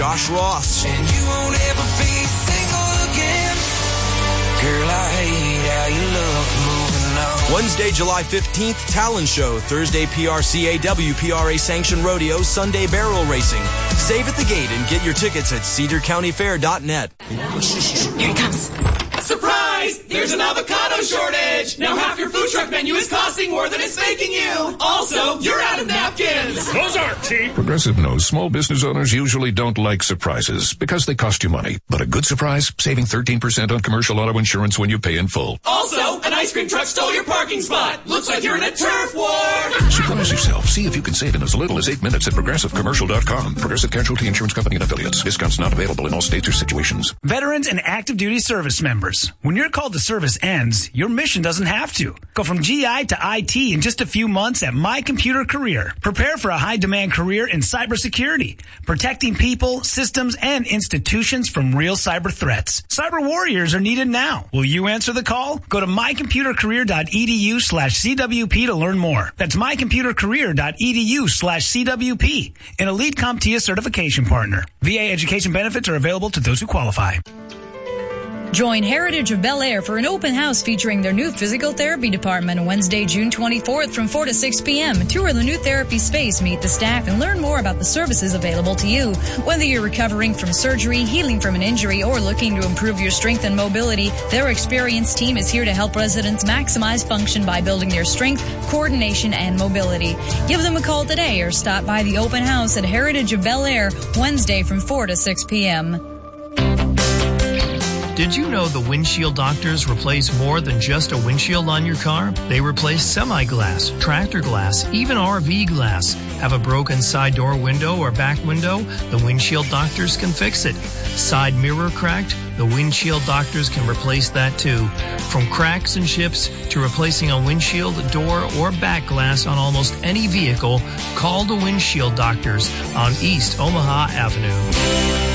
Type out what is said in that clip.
Josh Ross. And you won't ever be single again. Girl, I hate how you look moving on. Wednesday, July 15th, Talon Show. Thursday, PRCA WPRA Sanctioned Rodeo, Sunday Barrel Racing. Save at the gate and get your tickets at cedarcountyfair.net. Here he comes. Surprise! There's an avocado shortage! Now half your food truck menu is costing more than it's making you! Also, you're out of napkins! Those aren't cheap! Progressive knows small business owners usually don't like surprises because they cost you money. But a good surprise, saving 13% on commercial auto insurance when you pay in full. Also, an ice cream truck stole your parking spot! Looks like you're in a turf war! Surprise yourself. See if you can save in as little as 8 minutes at ProgressiveCommercial.com. Progressive Casualty Insurance Company and Affiliates. Discounts not available in all states or situations. Veterans and active duty service members. When your call to service ends, your mission doesn't have to. Go from GI to IT in just a few months at My Computer Career. Prepare for a high-demand career in cybersecurity, protecting people, systems, and institutions from real cyber threats. Cyber warriors are needed now. Will you answer the call? Go to mycomputercareer.edu/CWP to learn more. That's mycomputercareer.edu/CWP, an Elite CompTIA certification partner. VA education benefits are available to those who qualify. Join Heritage of Bel Air for an open house featuring their new physical therapy department on Wednesday, June 24th from 4 to 6 p.m. Tour the new therapy space, meet the staff, and learn more about the services available to you. Whether you're recovering from surgery, healing from an injury, or looking to improve your strength and mobility, their experienced team is here to help residents maximize function by building their strength, coordination, and mobility. Give them a call today or stop by the open house at Heritage of Bel Air Wednesday from 4 to 6 p.m. Did you know the windshield doctors replace more than just a windshield on your car? They replace semi-glass, tractor glass, even RV glass. Have a broken side door window or back window? The windshield doctors can fix it. Side mirror cracked? The windshield doctors can replace that too. From cracks and chips to replacing a windshield, door, or back glass on almost any vehicle, call the windshield doctors on East Omaha Avenue.